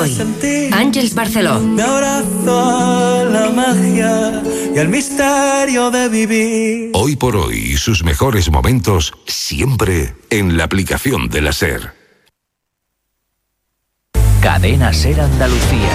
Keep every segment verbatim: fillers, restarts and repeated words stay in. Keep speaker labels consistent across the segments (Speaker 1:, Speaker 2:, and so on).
Speaker 1: hoy. Àngels Barceló.
Speaker 2: Me abrazo a la magia y al misterio de vivir.
Speaker 3: Hoy por hoy, sus mejores momentos siempre en la aplicación de la SER.
Speaker 4: Cadena SER Andalucía.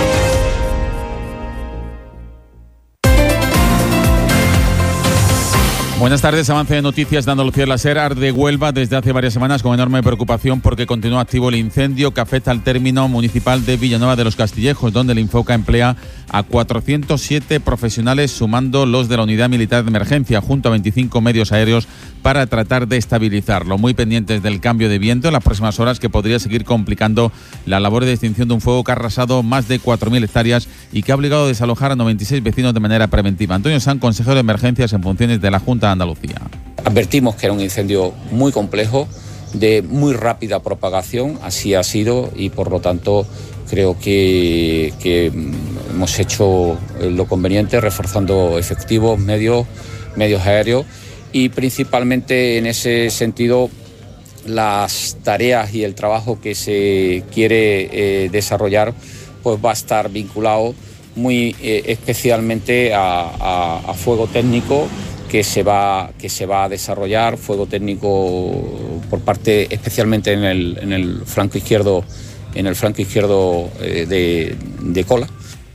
Speaker 5: Buenas tardes, avance de noticias de Andalucía en la SER. Arde Huelva desde hace varias semanas con enorme preocupación porque continúa activo el incendio que afecta al término municipal de Villanueva de los Castillejos, donde el Infoca emplea a cuatrocientos siete profesionales, sumando los de la Unidad Militar de Emergencia, junto a veinticinco medios aéreos para tratar de estabilizarlo. Muy pendientes del cambio de viento en las próximas horas, que podría seguir complicando la labor de extinción de un fuego que ha arrasado más de cuatro mil hectáreas y que ha obligado a desalojar a noventa y seis vecinos de manera preventiva. Antonio Sanz, consejero de Emergencias en funciones de la Junta de Andalucía.
Speaker 6: Advertimos que era un incendio muy complejo, de muy rápida propagación, así ha sido, y por lo tanto creo que, que hemos hecho lo conveniente, reforzando efectivos, medios, medios aéreos, y principalmente en ese sentido las tareas y el trabajo que se quiere eh, desarrollar pues va a estar vinculado muy eh, especialmente a, a, a fuego técnico que se va que se va a desarrollar, fuego técnico por parte especialmente en el en el flanco izquierdo en el flanco izquierdo eh, de, de Cola.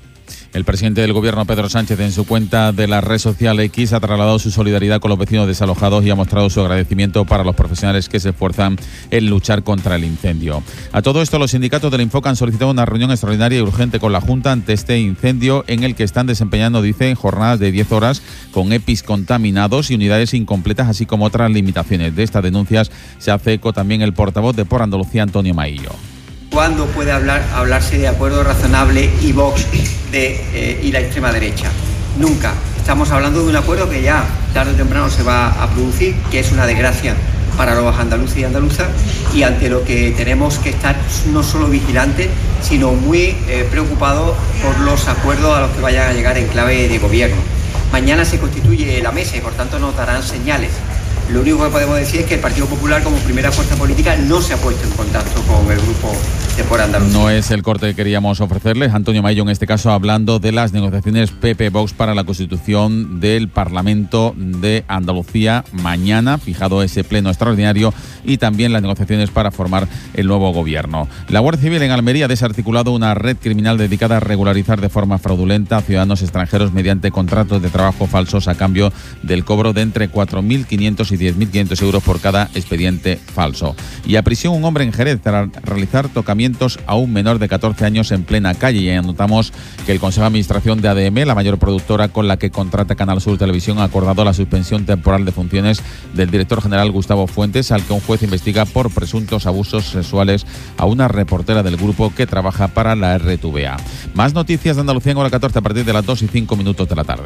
Speaker 5: El presidente del Gobierno, Pedro Sánchez, en su cuenta de la red social X, ha trasladado su solidaridad con los vecinos desalojados y ha mostrado su agradecimiento para los profesionales que se esfuerzan en luchar contra el incendio. A todo esto, los sindicatos del Infoca han solicitado una reunión extraordinaria y urgente con la Junta ante este incendio, en el que están desempeñando, dicen, jornadas de diez horas con E P Is contaminados y unidades incompletas, así como otras limitaciones. De estas denuncias se hace eco también el portavoz de Por Andalucía, Antonio Maillo.
Speaker 7: ¿Cuándo puede hablar, hablarse de acuerdo razonable y Vox de, eh, y la extrema derecha? Nunca. Estamos hablando de un acuerdo que ya tarde o temprano se va a producir, que es una desgracia para los andaluces y andaluzas, y ante lo que tenemos que estar no solo vigilantes, sino muy eh, preocupados por los acuerdos a los que vayan a llegar en clave de gobierno. Mañana se constituye la mesa y por tanto nos darán señales. Lo único que podemos decir es que el Partido Popular, como primera fuerza política, no se ha puesto en contacto con el grupo de Por Andalucía.
Speaker 5: No es el corte que queríamos ofrecerles. Antonio Maillo, en este caso, hablando de las negociaciones P P-Vox para la constitución del Parlamento de Andalucía mañana, fijado ese pleno extraordinario, y también las negociaciones para formar el nuevo gobierno. La Guardia Civil en Almería ha desarticulado una red criminal dedicada a regularizar de forma fraudulenta a ciudadanos extranjeros mediante contratos de trabajo falsos a cambio del cobro de entre cuatro mil quinientos y diez mil quinientos euros por cada expediente falso. Y a prisión un hombre en Jerez para realizar tocamientos a un menor de catorce años en plena calle. Y anotamos que el Consejo de Administración de A D M, la mayor productora con la que contrata Canal Sur Televisión, ha acordado la suspensión temporal de funciones del director general Gustavo Fuentes, al que un juez investiga por presuntos abusos sexuales a una reportera del grupo que trabaja para la R T V A. Más noticias de Andalucía en hora catorce a partir de las dos y cinco minutos de la tarde.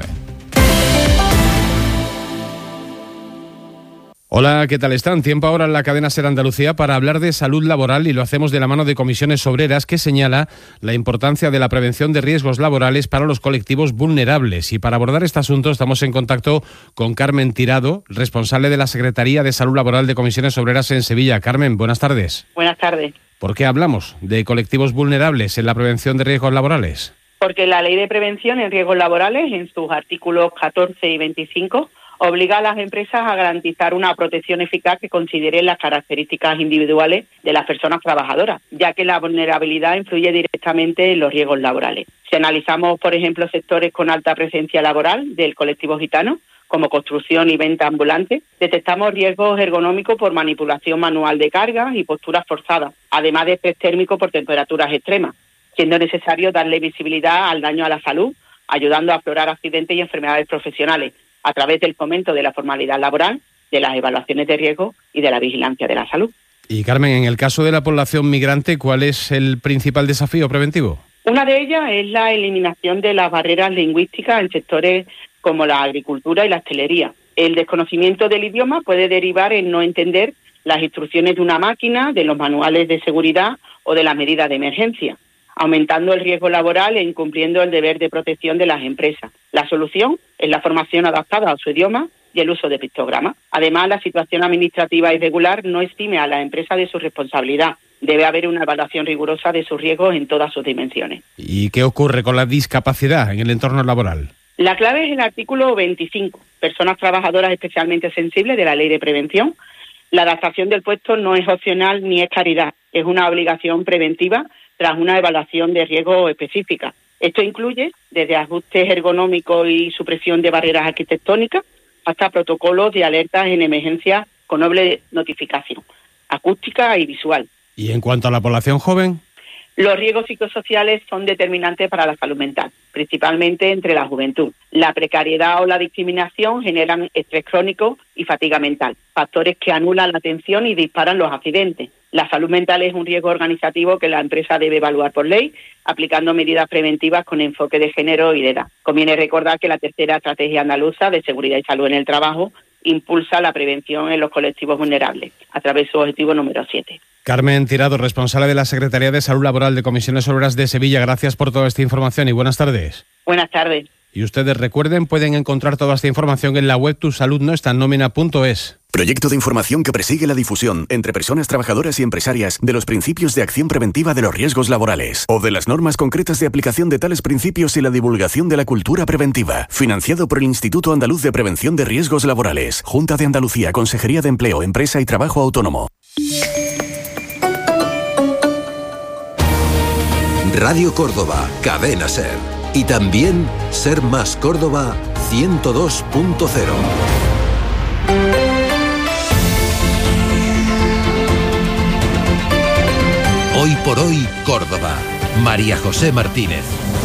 Speaker 8: Hola, ¿qué tal están? Tiempo ahora en la cadena SER Andalucía para hablar de salud laboral, y lo hacemos de la mano de Comisiones Obreras, que señala la importancia de la prevención de riesgos laborales para los colectivos vulnerables. Y para abordar este asunto estamos en contacto con Carmen Tirado, responsable de la Secretaría de Salud Laboral de Comisiones Obreras en Sevilla. Carmen, buenas tardes.
Speaker 9: Buenas tardes.
Speaker 8: ¿Por qué hablamos de colectivos vulnerables en la prevención de riesgos laborales?
Speaker 9: Porque la Ley de Prevención en Riesgos Laborales, en sus artículos catorce y veinticinco, obliga a las empresas a garantizar una protección eficaz que considere las características individuales de las personas trabajadoras, ya que la vulnerabilidad influye directamente en los riesgos laborales. Si analizamos, por ejemplo, sectores con alta presencia laboral del colectivo gitano, como construcción y venta ambulante, detectamos riesgos ergonómicos por manipulación manual de cargas y posturas forzadas, además de estrés térmico por temperaturas extremas, siendo necesario darle visibilidad al daño a la salud, ayudando a aflorar accidentes y enfermedades profesionales, a través del fomento de la formalidad laboral, de las evaluaciones de riesgo y de la vigilancia de la salud.
Speaker 8: Y Carmen, en el caso de la población migrante, ¿cuál es el principal desafío preventivo?
Speaker 9: Una de ellas es la eliminación de las barreras lingüísticas en sectores como la agricultura y la hostelería. El desconocimiento del idioma puede derivar en no entender las instrucciones de una máquina, de los manuales de seguridad o de las medidas de emergencia, aumentando el riesgo laboral e incumpliendo el deber de protección de las empresas. La solución es la formación adaptada a su idioma y el uso de pictogramas. Además, la situación administrativa irregular no exime a la empresa de su responsabilidad, Debe haber una evaluación rigurosa de sus riesgos en todas sus dimensiones.
Speaker 8: ¿Y qué ocurre con la discapacidad en el entorno laboral?
Speaker 9: La clave es el artículo veinticinco, personas trabajadoras especialmente sensibles de la Ley de Prevención. La adaptación del puesto no es opcional ni es caridad, es una obligación preventiva tras una evaluación de riesgo específica. Esto incluye desde ajustes ergonómicos y supresión de barreras arquitectónicas hasta protocolos de alertas en emergencia con doble notificación, acústica y visual.
Speaker 8: ¿Y en cuanto a la población joven?
Speaker 9: Los riesgos psicosociales son determinantes para la salud mental, principalmente entre la juventud. La precariedad o la discriminación generan estrés crónico y fatiga mental, factores que anulan la atención y disparan los accidentes. La salud mental es un riesgo organizativo que la empresa debe evaluar por ley, aplicando medidas preventivas con enfoque de género y de edad. Conviene recordar que la tercera estrategia andaluza de seguridad y salud en el trabajo impulsa la prevención en los colectivos vulnerables, a través de su objetivo número siete.
Speaker 8: Carmen Tirado, responsable de la Secretaría de Salud Laboral de Comisiones Obreras de Sevilla. Gracias por toda esta información y buenas tardes.
Speaker 9: Buenas tardes.
Speaker 8: Y ustedes recuerden, pueden encontrar toda esta información en la web tu salud no está en nómina punto es.
Speaker 10: Proyecto de información que persigue la difusión entre personas trabajadoras y empresarias de los principios de acción preventiva de los riesgos laborales o de las normas concretas de aplicación de tales principios y la divulgación de la cultura preventiva. Financiado por el Instituto Andaluz de Prevención de Riesgos Laborales, Junta de Andalucía, Consejería de Empleo, Empresa y Trabajo Autónomo.
Speaker 3: Radio Córdoba, Cadena Ser. Y también Ser Más Córdoba ciento dos punto cero. Hoy por hoy, Córdoba. María José Martínez.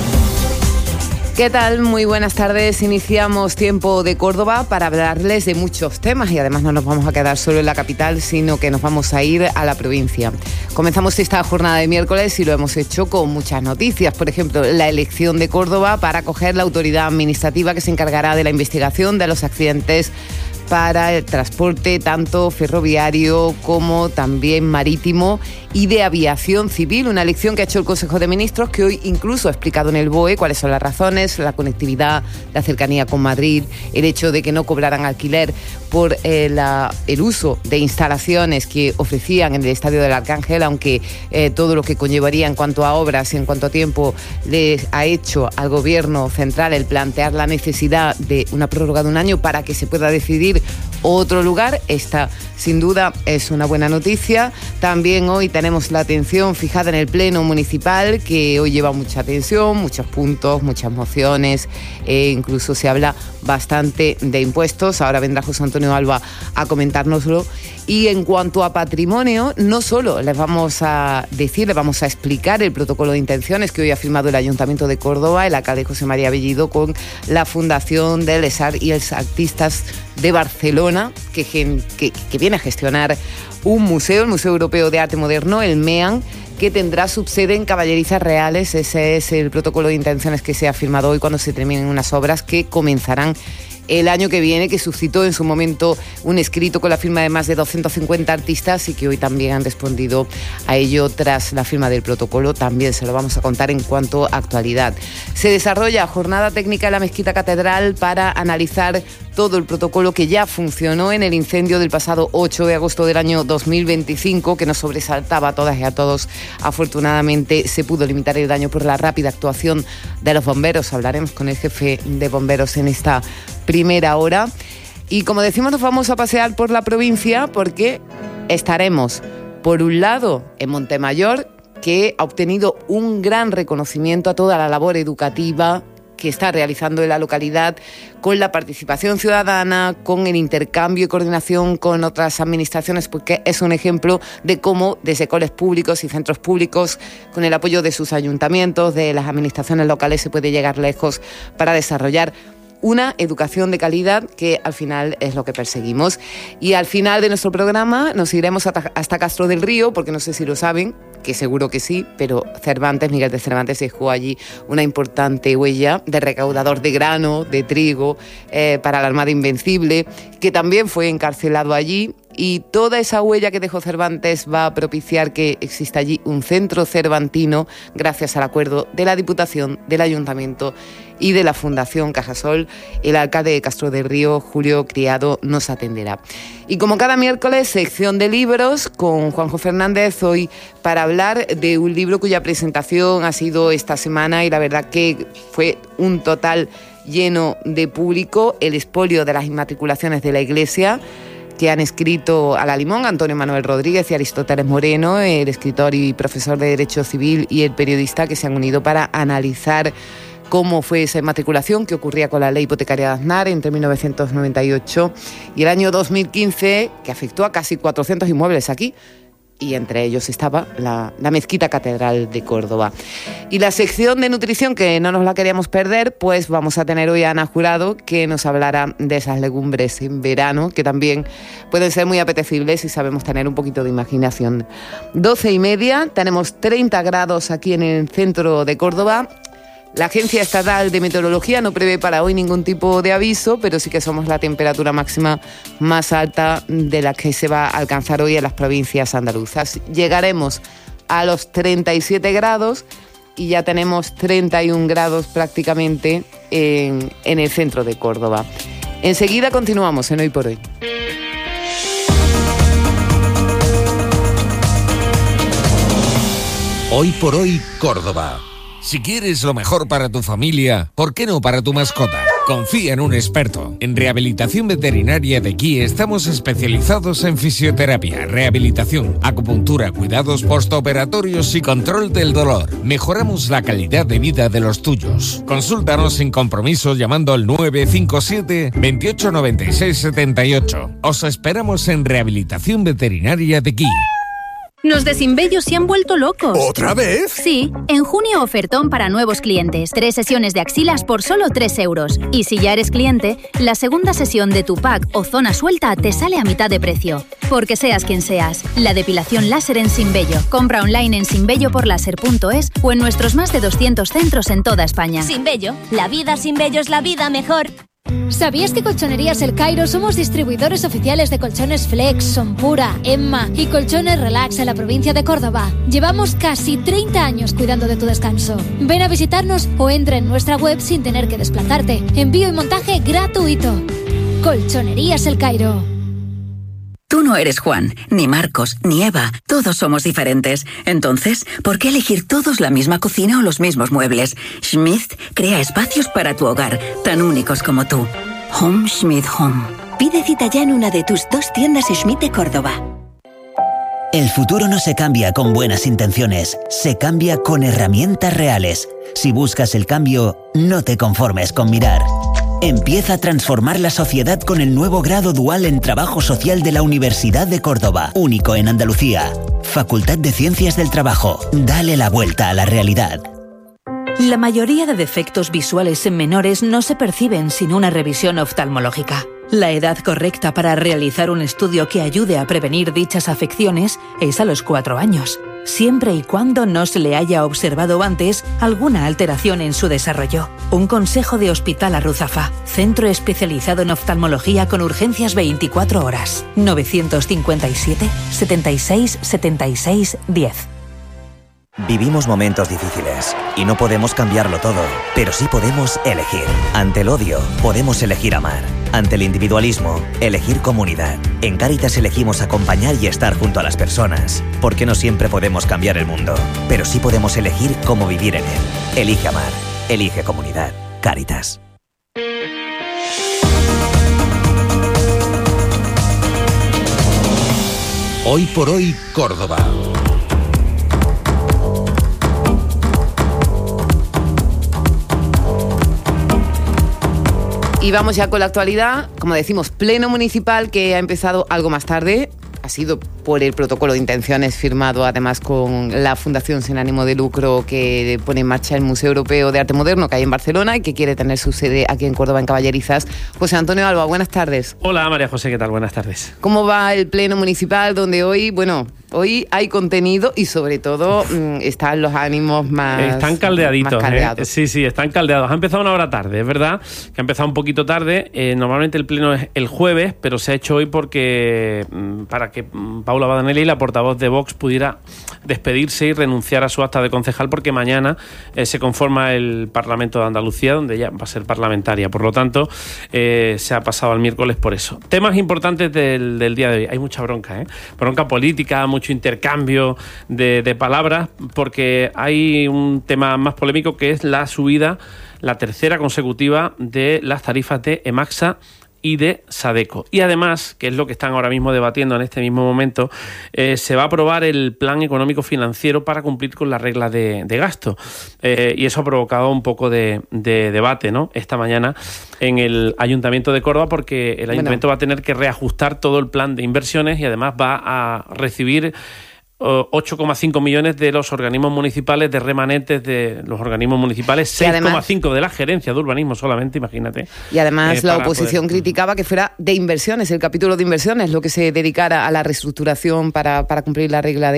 Speaker 11: ¿Qué tal? Muy buenas tardes. Iniciamos Tiempo de Córdoba para hablarles de muchos temas y además no nos vamos a quedar solo en la capital, sino que nos vamos a ir a la provincia. Comenzamos esta jornada de miércoles y lo hemos hecho con muchas noticias. Por ejemplo, la elección de Córdoba para acoger la autoridad administrativa que se encargará de la investigación de los accidentes para el transporte tanto ferroviario como también marítimo y de aviación civil, una elección que ha hecho el Consejo de Ministros, que hoy incluso ha explicado en el B O E cuáles son las razones, la conectividad, la cercanía con Madrid, el hecho de que no cobraran alquiler por eh, la, el uso de instalaciones que ofrecían en el Estadio del Arcángel, aunque eh, todo lo que conllevaría en cuanto a obras y en cuanto a tiempo les ha hecho al Gobierno central el plantear la necesidad de una prórroga de un año para que se pueda decidir otro lugar. Esta sin duda es una buena noticia. También hoy tenemos la atención fijada en el Pleno Municipal, que hoy lleva mucha atención, muchos puntos, muchas mociones, e incluso se habla bastante de impuestos. Ahora vendrá José Antonio Alba a comentárnoslo. Y en cuanto a patrimonio, no solo les vamos a decir, les vamos a explicar el protocolo de intenciones que hoy ha firmado el Ayuntamiento de Córdoba, el alcalde José María Bellido, con la Fundación del ESAR y els Artistas de Barcelona, que, que, que viene a gestionar un museo, el Museo Europeo de Arte Moderno, el MEAN, que tendrá su sede en Caballerizas Reales. Ese es el protocolo de intenciones que se ha firmado hoy cuando se terminen unas obras que comenzarán el año que viene, que suscitó en su momento un escrito con la firma de más de doscientos cincuenta artistas y que hoy también han respondido a ello tras la firma del protocolo. También se lo vamos a contar en cuanto a actualidad. Se desarrolla jornada técnica en la Mezquita Catedral para analizar todo el protocolo que ya funcionó en el incendio del pasado ocho de agosto del año dos mil veinticinco, que nos sobresaltaba a todas y a todos. Afortunadamente se pudo limitar el daño por la rápida actuación de los bomberos. Hablaremos con el jefe de bomberos en esta primera hora. Y como decimos, nos vamos a pasear por la provincia porque estaremos, por un lado, en Montemayor, que ha obtenido un gran reconocimiento a toda la labor educativa que está realizando en la localidad, con la participación ciudadana, con el intercambio y coordinación con otras administraciones, porque es un ejemplo de cómo desde coles públicos y centros públicos, con el apoyo de sus ayuntamientos, de las administraciones locales, se puede llegar lejos para desarrollar una educación de calidad, que al final es lo que perseguimos. Y al final de nuestro programa nos iremos hasta, hasta Castro del Río, porque no sé si lo saben, que seguro que sí, pero Cervantes, Miguel de Cervantes, dejó allí una importante huella de recaudador de grano, de trigo, eh, para la Armada Invencible, que también fue encarcelado allí y toda esa huella que dejó Cervantes va a propiciar que exista allí un centro cervantino gracias al acuerdo de la Diputación, del Ayuntamiento y de la Fundación Cajasol. El alcalde de Castro del Río, Julio Criado, nos atenderá. Y como cada miércoles, sección de libros con Juanjo Fernández, hoy para hablar de un libro cuya presentación ha sido esta semana y la verdad que fue un total lleno de público, El expolio de las inmatriculaciones de la Iglesia, que han escrito a la limón Antonio Manuel Rodríguez y Aristóteles Moreno, el escritor y profesor de Derecho Civil, y el periodista, que se han unido para analizar cómo fue esa inmatriculación, qué ocurría con la ley hipotecaria de Aznar entre mil novecientos noventa y ocho y el año dos mil quince, que afectó a casi cuatrocientos inmuebles aquí, y entre ellos estaba la, la Mezquita Catedral de Córdoba. Y la sección de nutrición, que no nos la queríamos perder, pues vamos a tener hoy a Ana Jurado, que nos hablará de esas legumbres en verano, que también pueden ser muy apetecibles si sabemos tener un poquito de imaginación. doce y media, tenemos treinta grados aquí en el centro de Córdoba. La Agencia Estatal de Meteorología no prevé para hoy ningún tipo de aviso, pero sí que somos la temperatura máxima más alta de la que se va a alcanzar hoy en las provincias andaluzas. Llegaremos a los treinta y siete grados y ya tenemos treinta y un grados prácticamente en, en el centro de Córdoba. Enseguida continuamos en Hoy por Hoy.
Speaker 3: Hoy por Hoy, Córdoba.
Speaker 12: Si quieres lo mejor para tu familia, ¿por qué no para tu mascota? Confía en un experto. En Rehabilitación Veterinaria de Guí estamos especializados en fisioterapia, rehabilitación, acupuntura, cuidados postoperatorios y control del dolor. Mejoramos la calidad de vida de los tuyos. Consúltanos sin compromiso llamando al nueve cinco siete, veintiocho noventa y seis setenta y ocho. Os esperamos en Rehabilitación Veterinaria de Guí.
Speaker 13: Los de Sinbello se han vuelto locos.
Speaker 14: ¿Otra vez?
Speaker 13: Sí, en junio ofertón para nuevos clientes. Tres sesiones de axilas por solo tres euros. Y si ya eres cliente, la segunda sesión de tu pack o zona suelta te sale a mitad de precio. Porque seas quien seas, la depilación láser en Sinbello. Compra online en sinbelloporlaser punto es o en nuestros más de doscientos centros en toda España.
Speaker 15: Sinbello, la vida sin vello es la vida mejor.
Speaker 16: ¿Sabías que Colchonerías El Cairo somos distribuidores oficiales de colchones Flex, Sonpura, Emma y colchones Relax en la provincia de Córdoba? Llevamos casi treinta años cuidando de tu descanso. Ven a visitarnos o entra en nuestra web sin tener que desplazarte. Envío y montaje gratuito. Colchonerías El Cairo.
Speaker 17: Tú no eres Juan, ni Marcos, ni Eva. Todos somos diferentes. Entonces, ¿por qué elegir todos la misma cocina o los mismos muebles? Schmidt crea espacios para tu hogar, tan únicos como tú. Home Schmidt Home.
Speaker 18: Pide cita ya en una de tus dos tiendas Schmidt de Córdoba.
Speaker 19: El futuro no se cambia con buenas intenciones, se cambia con herramientas reales. Si buscas el cambio, no te conformes con mirar. Empieza a transformar la sociedad con el nuevo grado dual en Trabajo Social de la Universidad de Córdoba, único en Andalucía. Facultad de Ciencias del Trabajo. Dale la vuelta a la realidad.
Speaker 20: La mayoría de defectos visuales en menores no se perciben sin una revisión oftalmológica. La edad correcta para realizar un estudio que ayude a prevenir dichas afecciones es a los cuatro años, siempre y cuando no se le haya observado antes alguna alteración en su desarrollo. Un consejo de Hospital Arruzafa, centro especializado en oftalmología con urgencias veinticuatro horas. novecientos cincuenta y siete, setenta y seis, setenta y seis, diez.
Speaker 21: Vivimos momentos difíciles y no podemos cambiarlo todo, pero sí podemos elegir. Ante el odio, podemos elegir amar. Ante el individualismo, elegir comunidad. En Cáritas elegimos acompañar y estar junto a las personas, porque no siempre podemos cambiar el mundo, pero sí podemos elegir cómo vivir en él. Elige amar, elige comunidad. Cáritas.
Speaker 3: Hoy por Hoy, Córdoba.
Speaker 11: Y vamos ya con la actualidad. Como decimos, pleno municipal que ha empezado algo más tarde. Ha sido por el protocolo de intenciones firmado además con la Fundación Sin Ánimo de Lucro que pone en marcha el Museo Europeo de Arte Moderno que hay en Barcelona y que quiere tener su sede aquí en Córdoba, en Caballerizas. José Antonio Alba, buenas tardes.
Speaker 22: Hola María José, ¿qué tal? Buenas tardes.
Speaker 11: ¿Cómo va el pleno municipal donde hoy, bueno, Hoy hay contenido y sobre todo mmm, están los ánimos más
Speaker 14: Están caldeaditos,
Speaker 11: más caldeados.
Speaker 14: ¿eh? Sí, sí, están caldeados. Ha empezado una hora tarde, es verdad que ha empezado un poquito tarde. Eh, normalmente el pleno es el jueves, pero se ha hecho hoy porque mmm, para que mmm, Paula Badanelli, la portavoz de Vox, pudiera despedirse y renunciar a su acta de concejal, porque mañana eh, se conforma el Parlamento de Andalucía, donde ella va a ser parlamentaria. Por lo tanto, eh, se ha pasado al miércoles por eso. Temas importantes del, del día de hoy. Hay mucha bronca, ¿eh? Bronca política, mucho intercambio de, de palabras, porque hay un tema más polémico, que es la subida, la tercera consecutiva, de las tarifas de Emaxa y de Sadeco. Y además, que es lo que están ahora mismo debatiendo en este mismo momento, eh, se va a aprobar el plan económico financiero para cumplir con las reglas de, de gasto. Eh, y eso ha provocado un poco de, de debate, ¿no?, esta mañana en el Ayuntamiento de Córdoba, porque el Ayuntamiento bueno. va a tener que reajustar todo el plan de inversiones y además va a recibir ocho coma cinco millones de los organismos municipales, de remanentes de los organismos municipales, seis coma cinco de la gerencia de urbanismo solamente, imagínate.
Speaker 11: Y además eh, la oposición
Speaker 14: poder...
Speaker 11: criticaba que fuera de inversiones, el capítulo de inversiones, lo que se dedicara a la reestructuración para, para cumplir la regla de